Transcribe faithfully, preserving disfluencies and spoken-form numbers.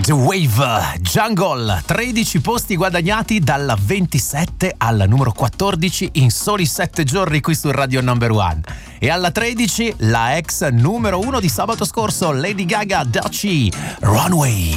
The Wave, Jungle, tredici posti guadagnati dalla ventisette alla numero quattordici in soli sette giorni qui su Radio Number One. E alla tredici la ex numero uno di sabato scorso, Lady Gaga, Daci, Runway.